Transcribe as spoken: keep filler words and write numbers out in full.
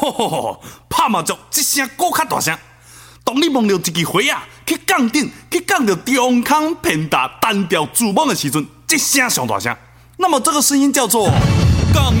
吼吼吼！拍麻将一声搁较大声。当你望到一支花啊去杠顶，去杠到中空偏大单调主网的时阵，一声上大声。那么这个声音叫做。